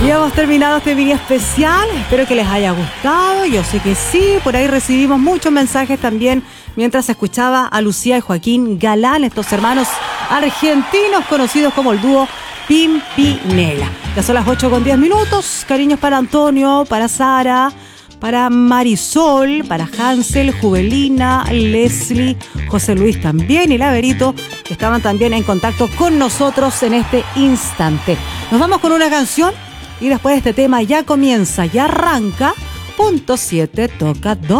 Y hemos terminado este mini especial. Espero que les haya gustado. Yo sé que sí. Por ahí recibimos muchos mensajes también mientras escuchaba a Lucía y Joaquín Galán, estos hermanos argentinos conocidos como el dúo Pimpinela. Ya son las 8:10. Cariños para Antonio, para Sara, para Marisol, para Hansel, Juvelina, Leslie, José Luis también y Laverito, que estaban también en contacto con nosotros en este instante. Nos vamos con una canción y después de este tema ya comienza, ya arranca. Punto 7 toca 2.